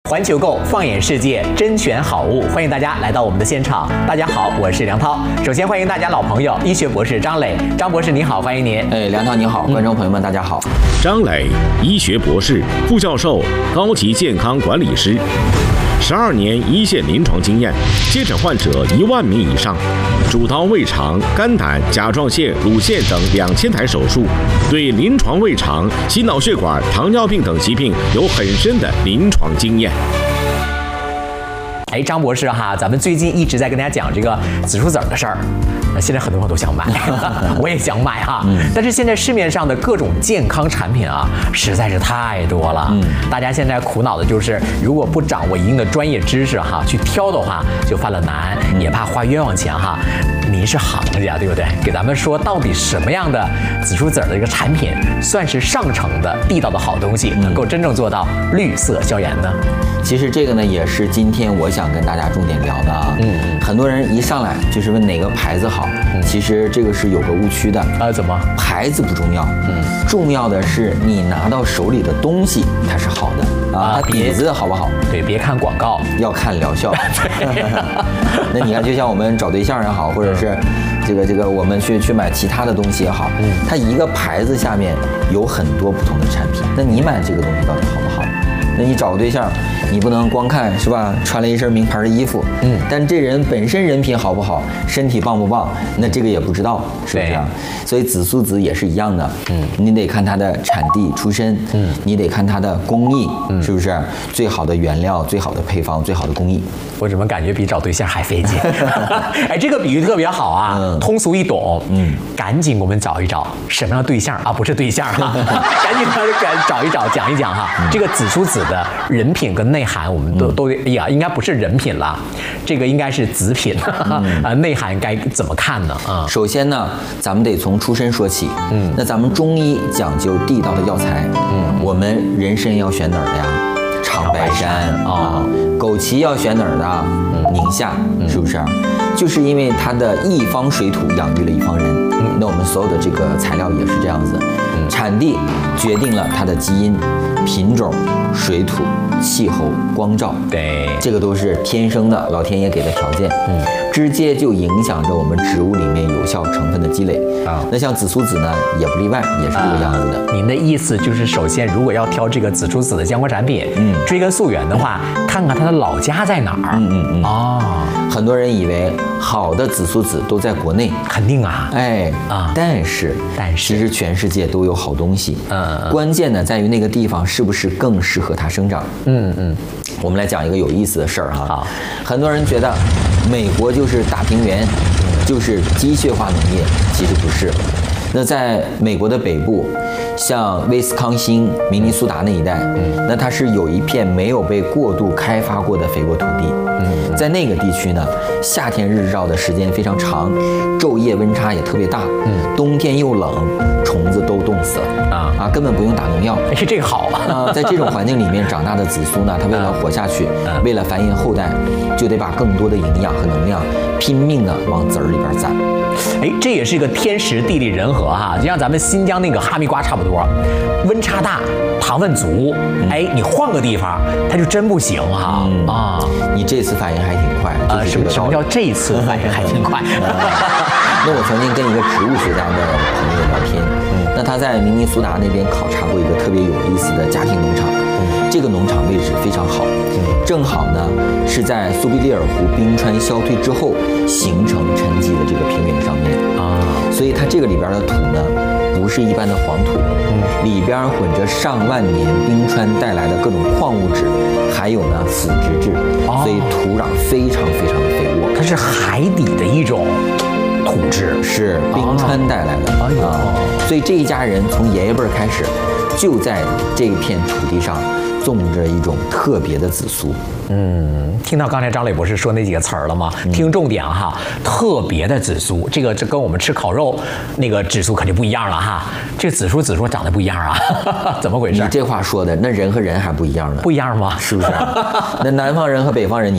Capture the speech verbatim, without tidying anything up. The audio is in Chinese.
环球购放眼世界，甄选好物，欢迎大家来到我们的现场。大家好，我是梁涛。首先欢迎大家老朋友医学博士张磊，张博士你好，欢迎您。 哎，梁涛你好，观众朋友们、嗯、大家好。 张磊，医学博士、副教授、高级健康管理师，十二年一线临床经验，接诊患者一万名以上，主刀胃肠、肝胆、甲状腺、乳腺等两千台手术，对临床胃肠、心脑血管、糖尿病等疾病有很深的临床经验。 哎，张博士哈，咱们最近一直在跟大家讲这个紫苏籽儿的事儿，现在很多人都想买，我也想买哈。嗯、但是现在市面上的各种健康产品啊，实在是太多了。嗯，大家现在苦恼的就是，如果不掌握一定的专业知识哈，去挑的话就犯了难，也怕花冤枉钱哈。您是行家对不对？给咱们说到底什么样的紫苏籽儿的一个产品算是上乘的地道的好东西，能够真正做到绿色消炎呢？ 其实这个呢，也是今天我想跟大家重点聊的啊。嗯嗯。很多人一上来就是问哪个牌子好，嗯、其实这个是有个误区的。 啊，怎么？ 牌子不重要，嗯，重要的是你拿到手里的东西它是好的啊，它底子好不好？ 对，别看广告， 要看疗效。那你看，就像我们找对象也好，或者是这个这个我们去去买其他的东西也好，嗯，它一个牌子下面有很多不同的产品，那你买这个东西到底好不好？那你找个对象，你不能光看是吧？穿了一身名牌的衣服，嗯，但这人本身人品好不好，身体棒不棒，那这个也不知道，是不是啊？所以紫苏籽也是一样的，嗯，你得看它的产地出身，嗯，你得看它的工艺，嗯，是不是？最好的原料、最好的配方、最好的工艺。 我怎么感觉比找对象还费劲？哎，这个比喻特别好啊，嗯、通俗易懂。嗯，赶紧我们找一找什么样的对象啊？不是对象哈，赶紧赶找一找，讲一讲哈。嗯、这个紫苏籽的人品跟内涵，我们都、嗯、都哎呀，应该不是人品了，这个应该是籽品。嗯、啊，内涵该怎么看呢？啊、嗯， 首先呢，咱们得从出身说起。嗯，那咱们中医讲究地道的药材。嗯，我们人参要选哪儿的呀？长白山啊，枸杞要选哪儿的？宁夏，是不是？就是因为它的一方水土养育了一方人。嗯，那我们所有的这个材料也是这样子。嗯，产地决定了它的基因、品种、水土、气候、光照。对，这个都是天生的，老天爷给的条件。嗯，直接就影响着我们植物里面有效成分的积累。啊，那像紫苏籽呢，也不例外，也是这个样子的。 啊、您的意思就是，首先如果要挑这个紫苏籽的相关产品，嗯，追根溯源的话，看看它的老家在哪儿。嗯嗯嗯。哦， 很多人以为好的紫苏籽都在国内， 肯定啊。 哎啊，但是但是， 其实全世界都有好东西。嗯，关键呢在于那个地方是不是更适合它生长。嗯嗯。我们来讲一个有意思的事儿哈。好，很多人觉得美国就是大平原，就是机械化农业，其实不是。那在美国的北部，像威斯康星、明尼苏达那一带，嗯，那它是有一片没有被过度开发过的肥沃土地。嗯，在那个地区呢，夏天日照的时间非常长，昼夜温差也特别大。嗯，冬天又冷，虫子都冻死了啊啊，根本不用打农药。 哎，这个好啊！在这种环境里面长大的紫苏呢，它为了活下去，嗯、为了繁衍后代，就得把更多的营养和能量拼命的往籽儿里边攒。 哎，这也是一个天时地利人和哈，就像咱们新疆那个哈密瓜差不多，温差大，糖分足。嗯、哎，你换个地方，它就真不行哈。嗯、啊， 你这次反应还挺快。 啊，什么什么叫这一次反应还挺快？ 那我曾经跟一个植物学家的朋友聊天，嗯，那他在明尼苏达那边考察过一个特别有意思的家庭农场。嗯，这个农场位置非常好，嗯，正好呢是在苏必利尔湖冰川消退之后形成沉积的这个平原上面啊，所以它这个里边的土呢不是一般的黄土，嗯，里边混着上万年冰川带来的各种矿物质，还有呢腐殖质，哦，所以土壤非常非常的肥沃。 它是海底的一种土质， 是冰川带来的。哎呦，啊，所以这一家人从爷爷辈开始，就在这片土地上种着一种特别的紫苏。 嗯，听到刚才张磊博士说那几个词儿了吗？嗯、听重点哈，特别的紫苏，这个这跟我们吃烤肉那个紫苏肯定不一样了哈。这紫苏紫苏长得不一样啊，怎么回事？ 你这话说的，那人和人还不一样呢？ 不一样吗？ 是不是？那南方人和北方人，你